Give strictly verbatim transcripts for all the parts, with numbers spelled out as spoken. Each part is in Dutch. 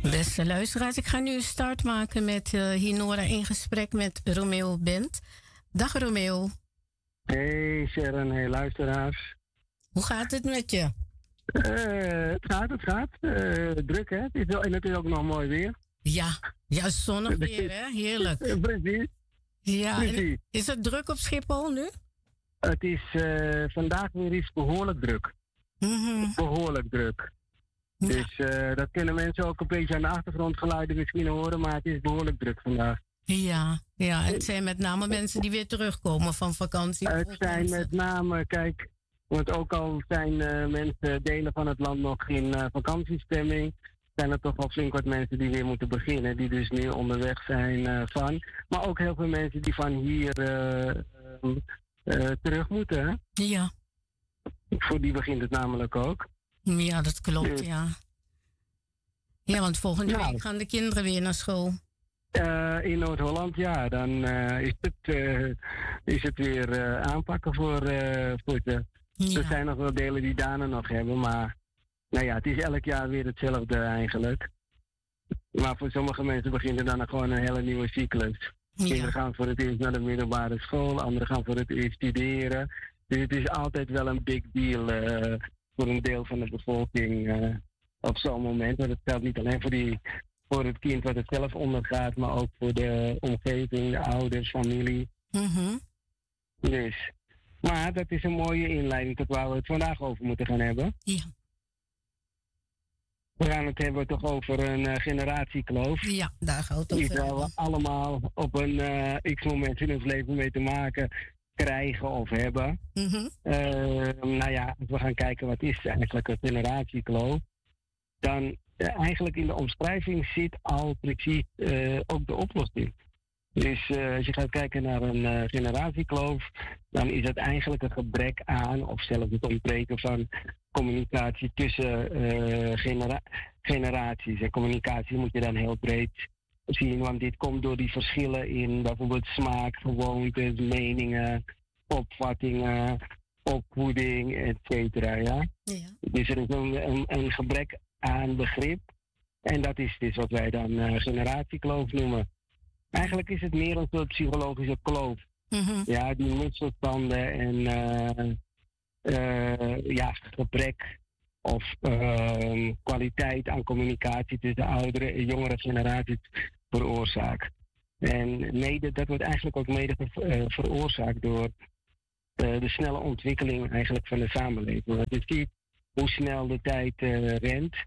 Beste luisteraars, ik ga nu een start maken met uh, Hinora in gesprek met Romeo Bent. Dag Romeo. Hey Sharon, hey luisteraars. Hoe gaat het met je? Uh, het gaat, het gaat. Uh, druk hè, het is wel, en het is ook nog mooi weer. Ja, ja zonnig weer hè, heerlijk. Precies. Ja, Precies. Is het druk op Schiphol nu? Het is uh, vandaag weer iets behoorlijk druk. Mm-hmm. Behoorlijk druk. Ja. Dus uh, dat kunnen mensen ook een beetje aan de achtergrondgeluiden misschien horen, maar het is behoorlijk druk vandaag. Ja, ja, en het zijn met name mensen die weer terugkomen van vakantie. Het zijn mensen. Met name, kijk, want ook al zijn uh, mensen delen van het land nog in uh, vakantiestemming, zijn er toch wel flink wat mensen die weer moeten beginnen, die dus nu onderweg zijn uh, van. Maar ook heel veel mensen die van hier uh, uh, uh, terug moeten. Hè? Ja. Voor die begint het namelijk ook. Ja, dat klopt, dus. ja. Ja, want volgende nou, week gaan de kinderen weer naar school. Uh, in Noord-Holland, ja, dan uh, is, het, uh, is het weer uh, aanpakken voor, uh, voor ze. Ja. Er zijn nog wel delen die Danen nog hebben, maar nou ja, het is elk jaar weer hetzelfde eigenlijk. Maar voor sommige mensen begint er dan gewoon een hele nieuwe cyclus. Ja. Kinderen gaan voor het eerst naar de middelbare school, anderen gaan voor het eerst studeren. Dus het is altijd wel een big deal uh, voor een deel van de bevolking uh, op zo'n moment. Want het geldt niet alleen voor, die, voor het kind wat het zelf ondergaat, maar ook voor de omgeving, de ouders, familie. Mm-hmm. Dus, maar dat is een mooie inleiding tot waar we het vandaag over moeten gaan hebben. Ja. We gaan het hebben toch over een uh, generatiekloof. Ja, daar gaan we het over hebben. Die we allemaal op een uh, x-moment in ons leven mee te maken krijgen of hebben. Mm-hmm. Uh, nou ja, als we gaan kijken wat is eigenlijk een generatiekloof, dan uh, eigenlijk in de omschrijving zit al precies uh, ook de oplossing. Dus uh, als je gaat kijken naar een uh, generatiekloof, dan is het eigenlijk een gebrek aan, of zelfs het ontbreken van communicatie tussen uh, genera- generaties. En communicatie moet je dan heel breed zien, want dit komt door die verschillen in bijvoorbeeld smaak, gewoontes, meningen, opvattingen, opvoeding, et cetera. Ja? Ja. Dus er is een, een, een gebrek aan begrip. En dat is dus wat wij dan uh, generatiekloof noemen. Eigenlijk is het meer een soort psychologische kloof. Mm-hmm. Ja, die misverstanden en uh, uh, ja, gebrek of uh, kwaliteit aan communicatie tussen oudere en jongere generaties veroorzaakt. En mede, dat wordt eigenlijk ook mede uh, veroorzaakt door uh, de snelle ontwikkeling eigenlijk van de samenleving. Want je ziet hoe snel de tijd uh, rent.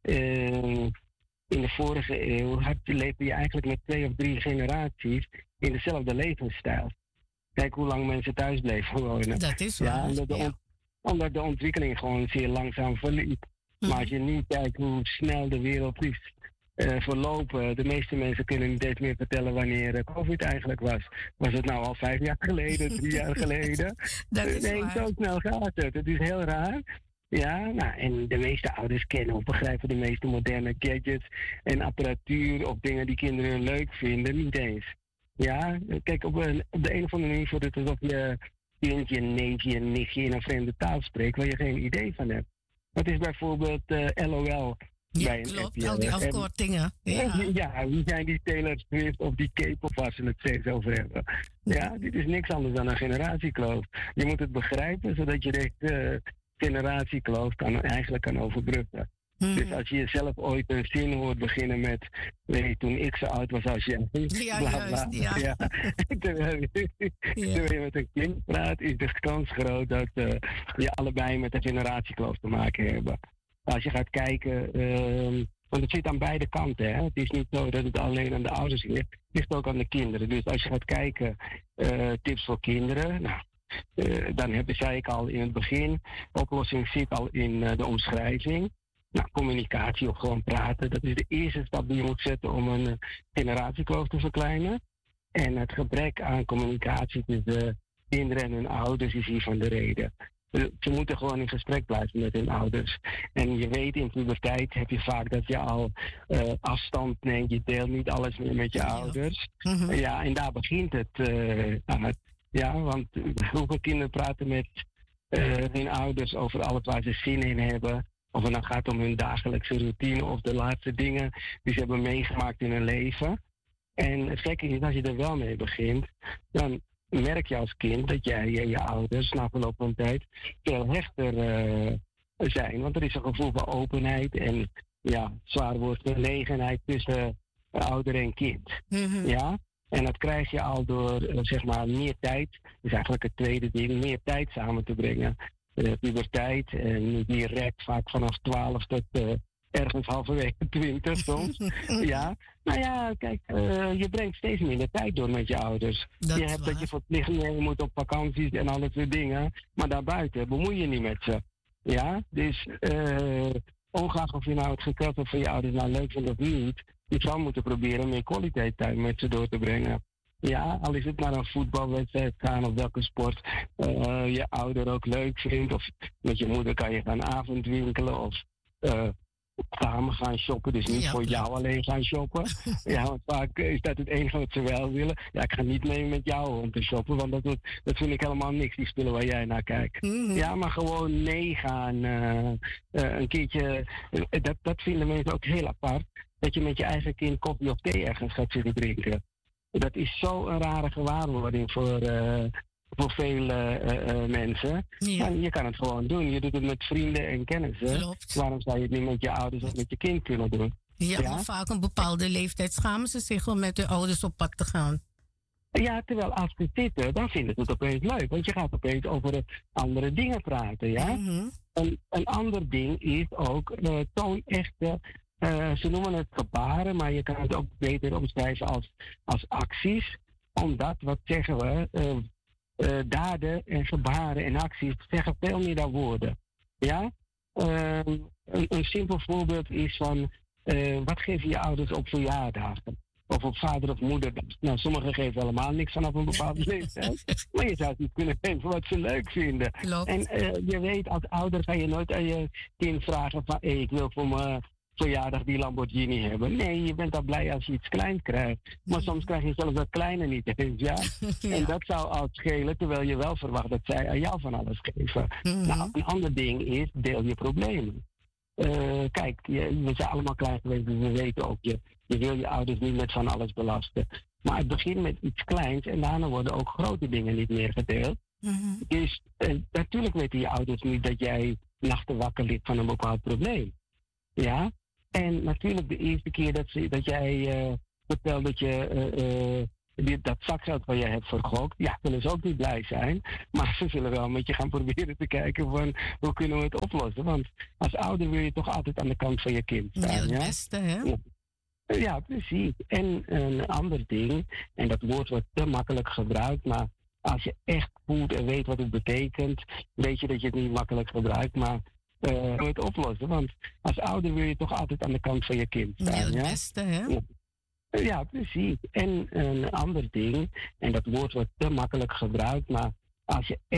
Uh, in de vorige eeuw had, leefde je eigenlijk met twee of drie generaties in dezelfde levensstijl. Kijk hoe lang mensen thuis bleven wonen. Dat is waar. Ja, omdat, de ja. ont- omdat de ontwikkeling gewoon zeer langzaam verliep. Mm. Maar als je nu kijkt hoe snel de wereld is uh, verlopen, de meeste mensen kunnen niet eens meer vertellen wanneer uh, COVID eigenlijk was. Was het nou al vijf jaar geleden, drie jaar geleden? Dat is nee, waar. zo snel gaat het. Het is heel raar. Ja, nou, en de meeste ouders kennen of begrijpen de meeste moderne gadgets en apparatuur of dingen die kinderen leuk vinden niet eens. Ja, kijk, op, een, op de een of andere manier voelt het alsof je kindje, een neefje, een nichtje in een vreemde taal spreekt waar je geen idee van hebt. Dat is bijvoorbeeld uh, L O L. Ja, bij een klopt, appje. al die afkortingen. En, ja. ja, wie zijn die Taylor Swift of die K-pop waar ze het steeds over hebben? Ja, dit is niks anders dan een generatiekloof. Je moet het begrijpen, zodat je deze uh, generatiekloof kan, eigenlijk kan overbruggen. Mm. Dus als je jezelf ooit een zin hoort beginnen met, weet je, toen ik zo oud was als jij, ja, bla bla. Juist, ja. Ja. terwijl, je, ja. terwijl je met een kind praat, is de kans groot dat uh, je allebei met een generatiekloof te maken hebben. Als je gaat kijken, uh, want het zit aan beide kanten. Hè? Het is niet zo dat het alleen aan de ouders ligt, het ligt ook aan de kinderen. Dus als je gaat kijken, uh, tips voor kinderen, nou, uh, dan heb, zei ik al in het begin, de oplossing zit al in uh, de omschrijving. Nou, communicatie of gewoon praten, dat is de eerste stap die je moet zetten om een uh, generatiekloof te verkleinen. En het gebrek aan communicatie tussen kinderen en hun ouders is hiervan de reden. Ze moeten gewoon in gesprek blijven met hun ouders. En je weet, in puberteit heb je vaak dat je al uh, afstand neemt. Je deelt niet alles meer met je ja. ouders. Mm-hmm. Ja, en daar begint het uh, aan. Het, ja, want hoeveel kinderen praten met uh, hun ouders over alles waar ze zin in hebben. Of het dan gaat om hun dagelijkse routine of de laatste dingen die ze hebben meegemaakt in hun leven. En het gekke is, als je er wel mee begint, dan merk je als kind dat jij en je ouders na verloop van tijd veel hechter uh, zijn. Want er is een gevoel van openheid en ja, zwaar woord verlegenheid tussen ouder en kind. Mm-hmm. Ja? En dat krijg je al door uh, zeg maar meer tijd, dat is eigenlijk het tweede ding, meer tijd samen te brengen. Uh, puberteit en direct vaak vanaf twaalf tot uh, ergens halverwege twintig soms. Ja, nou ja, kijk, uh, je brengt steeds minder tijd door met je ouders. Dat je hebt waar. Dat je verplichtingen moet op vakanties en alle soort dingen. Maar daarbuiten bemoei je niet met ze. Ja, dus uh, ongeacht of je nou het gekeld van je ouders nou leuk vindt of niet, je zou moeten proberen meer kwaliteit tijd met ze door te brengen. Ja, al is het maar een voetbalwedstrijd gaan of welke sport uh, je ouder ook leuk vindt. Of met je moeder kan je gaan avondwinkelen of uh, samen gaan shoppen. Dus niet ja, voor jou alleen gaan shoppen. Ja, want vaak is dat het enige wat ze wel willen. Ja, ik ga niet mee met jou om te shoppen, want dat, dat vind ik helemaal niks, die spullen waar jij naar kijkt. Mm-hmm. Ja, maar gewoon meegaan. Uh, uh, een keertje, uh, dat, dat vinden mensen ook heel apart. Dat je met je eigen kind koffie of thee ergens gaat zitten drinken. Dat is zo'n rare gewaarwording voor, uh, voor veel uh, uh, mensen. Ja. Maar je kan het gewoon doen. Je doet het met vrienden en kennissen. Klopt. Waarom zou je het niet met je ouders of met je kind kunnen doen? Ja, ja? Maar vaak een bepaalde leeftijd schamen ze zich om met hun ouders op pad te gaan. Ja, terwijl als ze zitten, dan vinden ze het opeens leuk. Want je gaat opeens over andere dingen praten, ja? Mm-hmm. En een ander ding is ook, uh, toon echte... Uh, ze noemen het gebaren, maar je kan het ook beter omschrijven als, als acties. Omdat, wat zeggen we, uh, uh, daden en gebaren en acties zeggen veel meer dan woorden. Ja? Uh, een, een simpel voorbeeld is van, uh, wat geven je ouders op verjaardagen? Of op vader- of moederdag? Nou, sommigen geven helemaal niks vanaf een bepaalde leeftijd. Maar je zou het niet kunnen geven wat ze leuk vinden. Klopt. En uh, je weet, als ouder ga je nooit aan je kind vragen van, hey, ik wil voor me verjaardag die Lamborghini hebben. Nee, je bent al blij als je iets kleins krijgt. Maar soms krijg je zelfs dat kleine niet eens, ja? Ja. En dat zou al schelen, terwijl je wel verwacht dat zij aan jou van alles geven. Mm-hmm. Nou, een ander ding is, deel je problemen. Uh, kijk, je, we zijn allemaal klein geweest, dus we weten ook, je, je wil je ouders niet met van alles belasten. Maar het begint met iets kleins en daarna worden ook grote dingen niet meer gedeeld. Mm-hmm. Dus uh, natuurlijk weten je ouders niet dat jij nachten wakker ligt van een bepaald probleem. Ja? En natuurlijk de eerste keer dat, ze, dat jij uh, vertelt dat je uh, uh, die, dat zakgeld wat je hebt vergokt, ja, zullen ze ook niet blij zijn. Maar ze zullen wel met je gaan proberen te kijken van hoe kunnen we het oplossen. Want als ouder wil je toch altijd aan de kant van je kind staan. Ja, het beste, hè? Ja. Ja, precies. En een ander ding, en dat woord wordt te makkelijk gebruikt, maar als je echt voelt en weet wat het betekent, weet je dat je het niet makkelijk gebruikt, maar Uh, het oplossen. Want als ouder wil je toch altijd aan de kant van je kind staan. Ja, het ja? beste, hè? Ja. Ja, precies. En een ander ding, en dat woord wordt te makkelijk gebruikt, maar als je